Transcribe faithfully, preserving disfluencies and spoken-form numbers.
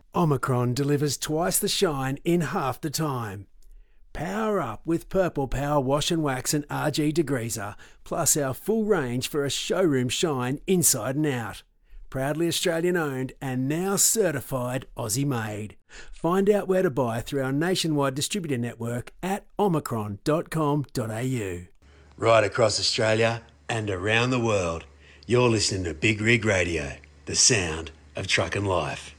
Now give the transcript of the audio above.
Omicron delivers twice the shine in half the time. Power up with Purple Power Wash and Wax and R G Degreaser, plus our full range for a showroom shine inside and out. Proudly Australian owned and now certified Aussie made. Find out where to buy through our nationwide distributor network at omicron dot com dot a u. Right across Australia and around the world, you're listening to Big Rig Radio, the sound of truck and life.